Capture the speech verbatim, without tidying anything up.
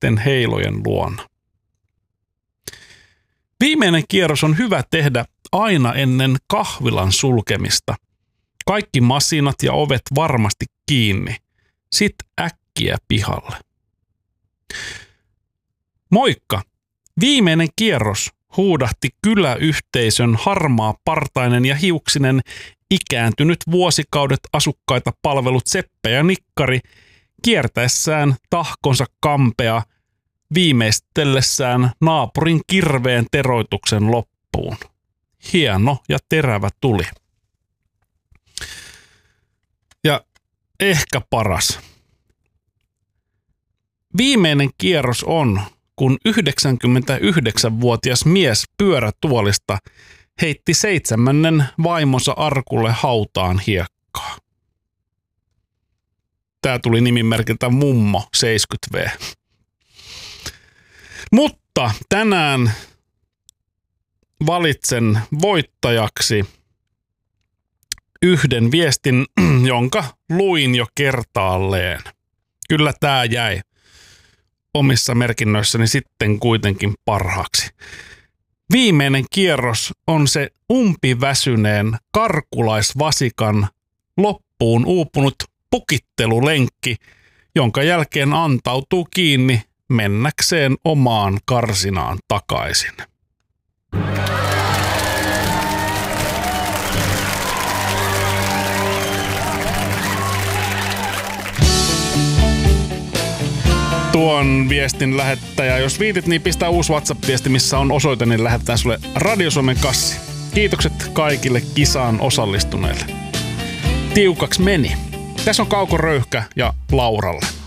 viimeisten heilojen luona. Viimeinen kierros on hyvä tehdä aina ennen kahvilan sulkemista. Kaikki masinat ja ovet varmasti kiinni. Sitten äkkiä pihalle. Moikka! Viimeinen kierros, huudahti kyläyhteisön harmaa partainen ja hiuksinen ikääntynyt vuosikaudet asukkaita palvelut Seppä ja Nikkari kiertäessään tahkonsa kampea viimeistellessään naapurin kirveen teroituksen loppuun. Hieno ja terävä tuli. Ja ehkä paras. Viimeinen kierros on, kun yhdeksänkymmentäyhdeksänvuotias mies pyörätuolista heitti seitsemännen vaimonsa arkulle hautaan hiekkaa. Tää tuli nimimerkiltä Mummo seitsemänkymmentä vuotias. Mutta tänään valitsen voittajaksi yhden viestin, jonka luin jo kertaalleen. Kyllä tää jäi omissa merkinnöissäni sitten kuitenkin parhaaksi. Viimeinen kierros on se umpiväsyneen karkulaisvasikan loppuun uupunut pukittelulenkki, jonka jälkeen antautuu kiinni mennäkseen omaan karsinaan takaisin. Tuon viestin lähettäjä, jos viitit, niin pistää uusi WhatsApp-viesti, missä on osoite, niin lähetetään sulle Radio Suomen kassi. Kiitokset kaikille kisaan osallistuneille. Tiukaksi meni. Tässä on Kauko Röyhkä ja Lauralle.